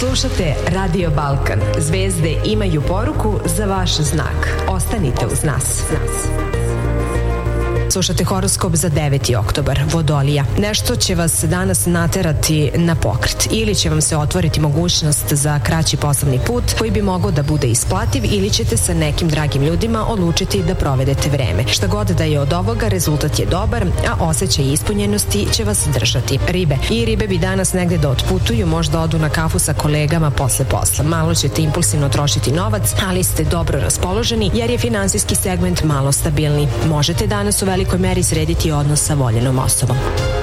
Slušate Radio Balkan. Zvezde imaju poruku za vaš znak. Ostanite uz nas. Slušate horoskop za 9. oktobar, Vodolija. Nešto će vas danas naterati na pokret ili će vam se otvoriti mogućnost za kraći poslovni put koji bi mogao da bude isplativ ili ćete sa nekim dragim ljudima odlučiti da provedete vreme. Šta god da je od ovoga, rezultat je dobar, a osjećaj ispunjenosti će vas držati. Ribe. I ribe bi danas negde da otputuju, možda odu na kafu sa kolegama posle posla. Malo ćete impulsivno trošiti novac, ali ste dobro raspoloženi jer je finansijski segment malo stabilni. Možete danas u velikoj meri srediti odnos sa voljenom osobom.